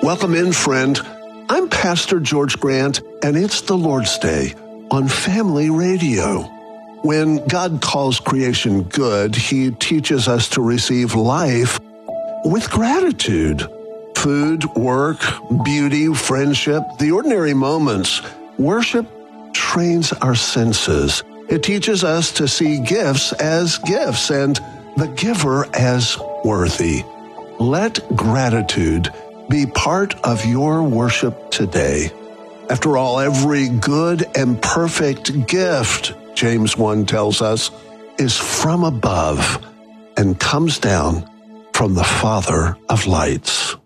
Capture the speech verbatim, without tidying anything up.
Welcome in, friend. I'm Pastor George Grant, and it's the Lord's Day on Family Radio. When God calls creation good, He teaches us to receive life with gratitude. Food, work, beauty, friendship, the ordinary moments. Worship trains our senses. It teaches us to see gifts as gifts and the giver as worthy. Let gratitude be part of your worship today. After all, every good and perfect gift, James one tells us, is from above and comes down from the Father of lights.